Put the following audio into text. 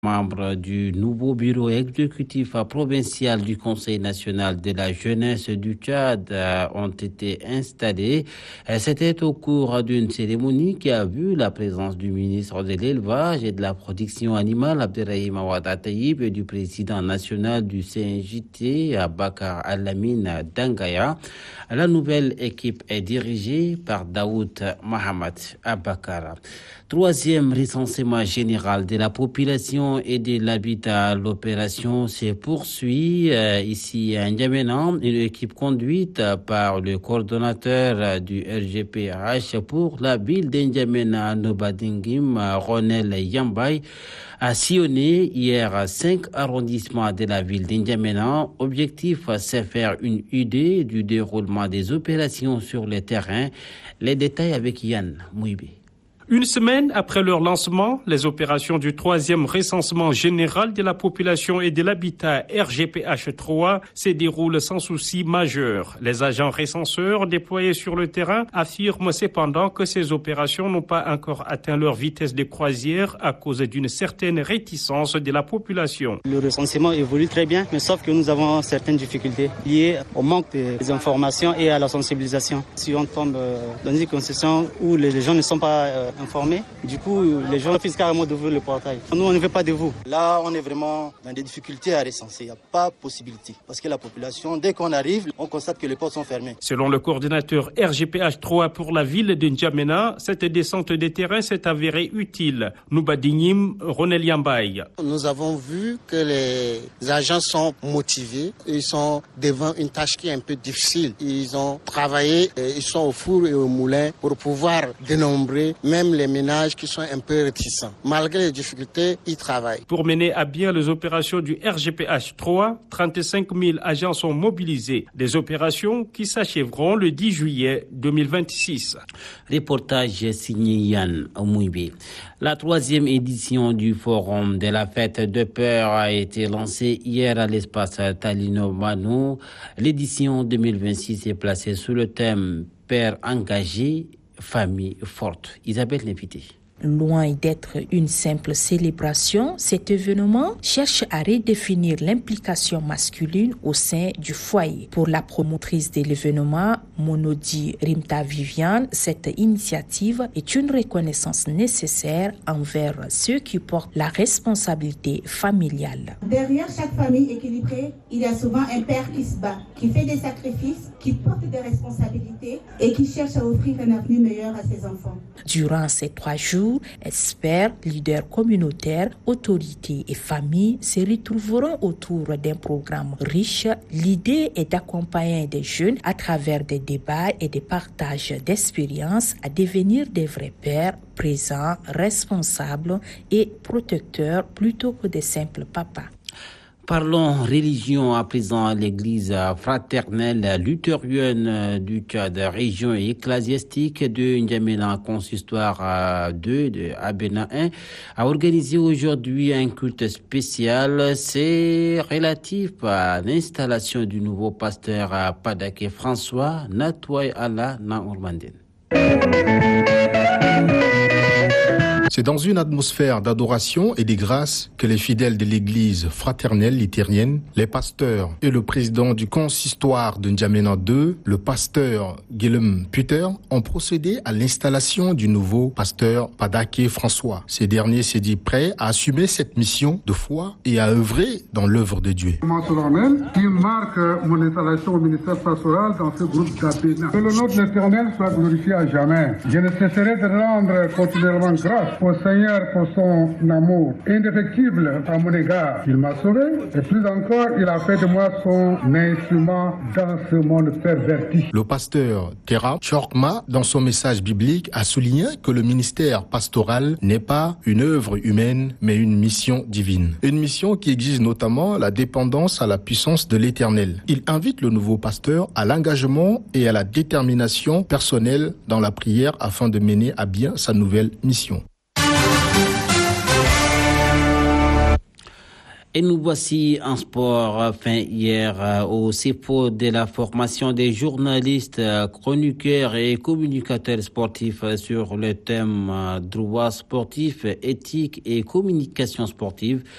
Membres du nouveau bureau exécutif provincial du Conseil national de la jeunesse du Tchad ont été installés. C'était au cours d'une cérémonie qui a vu la présence du ministre de l'élevage et de la production animale, Abderrahim Awad Taïb, et du président national du CNJT, Bakar Alamine Dangaya. La nouvelle équipe est dirigée par Daoud Mohamed Abakar. Troisième recensement général de la population et de l'habitat. L'opération se poursuit ici à N'Djamena, une équipe conduite par le coordonnateur du RGPH pour la ville d'N'Djamena, Nobadingim, Ronel Yambay, a sillonné hier 5 arrondissements de la ville d'N'Djamena. Objectif, c'est faire une idée du déroulement des opérations sur le terrain. Les détails avec Yann Mouibé. Une semaine après leur lancement, les opérations du troisième recensement général de la population et de l'habitat RGPH3 se déroulent sans souci majeur. Les agents recenseurs déployés sur le terrain affirment cependant que ces opérations n'ont pas encore atteint leur vitesse de croisière à cause d'une certaine réticence de la population. Le recensement évolue très bien, mais sauf que nous avons certaines difficultés liées au manque des informations et à la sensibilisation. Si on tombe dans une concession où les gens ne sont pas informés. Du coup, les gens refusent carrément d'ouvrir le portail. Nous, on ne veut pas de vous. Là, on est vraiment dans des difficultés à recenser. Il n'y a pas possibilité. Parce que la population, dès qu'on arrive, on constate que les portes sont fermées. Selon le coordinateur RGPH3 pour la ville de N'Djamena, cette descente des terrains s'est avérée utile. Noubadinim, Ronel Yambay. Nous avons vu que les agents sont motivés. Ils sont devant une tâche qui est un peu difficile. Ils ont travaillé, ils sont au four et au moulin pour pouvoir dénombrer même les ménages qui sont un peu réticents. Malgré les difficultés, ils travaillent. Pour mener à bien les opérations du RGPH3, 35 000 agents sont mobilisés. Des opérations qui s'achèveront le 10 juillet 2026. Reportage signé Yann Mouibé. La troisième édition du Forum de la fête de peur a été lancée hier à l'espace Talino Mano. L'édition 2026 est placée sous le thème « Père engagé, famille forte ». Isabelle Népité. Loin d'être une simple célébration, cet événement cherche à redéfinir l'implication masculine au sein du foyer. Pour la promotrice de l'événement, Monodi Rimta Viviane, cette initiative est une reconnaissance nécessaire envers ceux qui portent la responsabilité familiale. Derrière chaque famille équilibrée, il y a souvent un père qui se bat, qui fait des sacrifices, qui porte des responsabilités et qui cherche à offrir un avenir meilleur à ses enfants. Durant ces 3 jours, experts, leaders communautaires, autorités et familles se retrouveront autour d'un programme riche. L'idée est d'accompagner des jeunes à travers des débats et des partages d'expériences à devenir des vrais pères, présents, responsables et protecteurs plutôt que des simples papas. Parlons religion à présent. L'église fraternelle luthérienne du Tchad, région ecclésiastique de N'Djamena, consistoire 2 de Abena 1, a organisé aujourd'hui un culte spécial. C'est relatif à l'installation du nouveau pasteur Padaké François Natouay Allah Naourmanden. C'est dans une atmosphère d'adoration et de grâce que les fidèles de l'église fraternelle luthérienne, les pasteurs et le président du consistoire de N'Djamena 2, le pasteur Guillaume Puter, ont procédé à l'installation du nouveau pasteur Padaké François. Ce dernier s'est dit prêt à assumer cette mission de foi et à œuvrer dans l'œuvre de Dieu. Qui marque mon installation au ministère pastoral dans ce groupe d'Abena. Que le nom de l'Éternel soit glorifié à jamais. Je ne cesserai de rendre continuellement grâce au Seigneur pour son amour indéfectible à mon égard. Il m'a sauvé et plus encore, il a fait de moi son instrument dans ce monde perverti. Le pasteur Terra Chorkma, dans son message biblique, a souligné que le ministère pastoral n'est pas une œuvre humaine, mais une mission divine. Une mission qui exige notamment la dépendance à la puissance de l'Éternel. Il invite le nouveau pasteur à l'engagement et à la détermination personnelle dans la prière afin de mener à bien sa nouvelle mission. Et nous voici en sport. Fin hier au CEPO de la formation des journalistes, chroniqueurs et communicateurs sportifs sur le thème droit sportif, éthique et communication sportive.